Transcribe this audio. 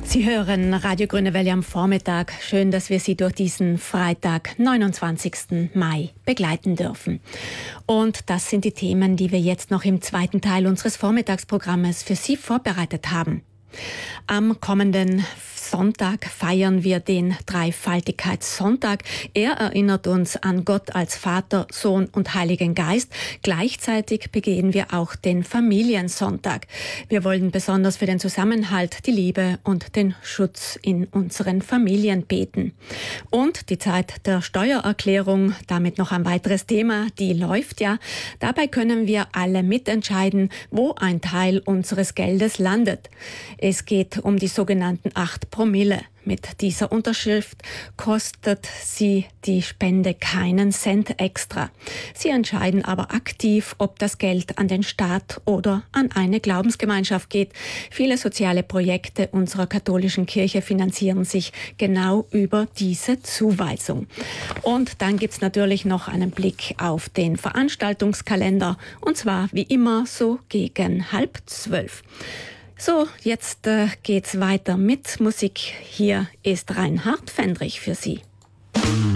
Sie hören Radio Grüne Welle am Vormittag. Schön, dass wir Sie durch diesen Freitag, 29. Mai, begleiten dürfen. Und das sind die Themen, die wir jetzt noch im zweiten Teil unseres Vormittagsprogrammes für Sie vorbereitet haben. Am kommenden Sonntag feiern wir den Dreifaltigkeitssonntag. Er erinnert uns an Gott als Vater, Sohn und Heiligen Geist. Gleichzeitig begehen wir auch den Familiensonntag. Wir wollen besonders für den Zusammenhalt, die Liebe und den Schutz in unseren Familien beten. Und die Zeit der Steuererklärung, damit noch ein weiteres Thema, die läuft ja. Dabei können wir alle mitentscheiden, wo ein Teil unseres Geldes landet. Es geht um die sogenannten 8 Promille. Mit dieser Unterschrift kostet Sie die Spende keinen Cent extra. Sie entscheiden aber aktiv, ob das Geld an den Staat oder an eine Glaubensgemeinschaft geht. Viele soziale Projekte unserer katholischen Kirche finanzieren sich genau über diese Zuweisung. Und dann gibt's natürlich noch einen Blick auf den Veranstaltungskalender, und zwar wie immer so gegen 11:30. So, jetzt geht's weiter mit Musik. Hier ist Reinhard Fendrich für Sie.